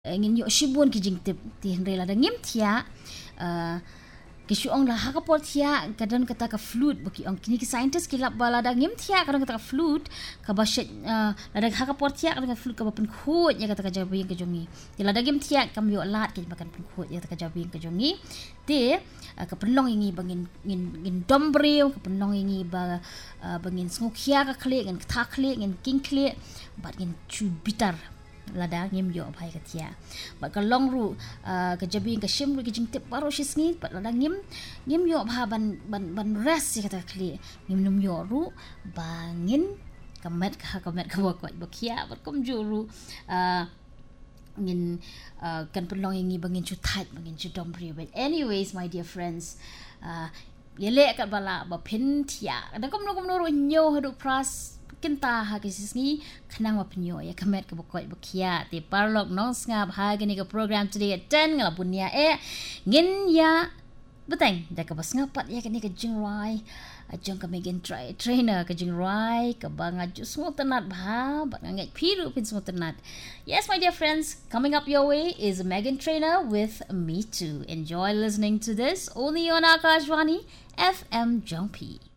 ngin yo shibun ki jing tip ti hre la ngim thia ki shuong la hakapol thia kadon kata ka flute baki ong kini ki scientist ki lab bala da ngim thia kadon kata ka flute ka bashet la da hakapol thia kadon ka flute ka pen khut ya kata ka jabi ke jongi ti la da ngim thia kam yo lat ki makan pen khut ya kata ka jabi ke jongi ti ka penlong ingi bangin ngin dombriu ka penlong ingi ba bangin smukhia ka khle ngin tha khle ngin king khle bat ngin chu bitar lada ngim yo bhai katia ba ka long ru ka jabi ka shim ru ki jing tip baro shisngi ba lada ngim yo bha ban rest kata kli ngim num yo ru bangin kamet ka wa ko bakia ba kom juru ngin kan pelong ingi bangin chu tight bangin chu dombri. But anyways, my dear friends, yele kat bala ba pin tia da kom no ru nyo hadu pras kinta ha kisisngi khnang wa pnyo ya kamet ka bokoi bokia ti parlok no ngap ha gani ka program today at 10 ngala bunya ngin ya beteng da ka bas ngapat ya kani ka jingrai ajong ka megen trainer ka jingrai ka banga jus ngotenat ba bangai piru pin ngotenat. Yes, my dear friends, coming up your way is Megan Trainer with Me Too. Enjoy listening to this only on Akashvani FM Jongpi.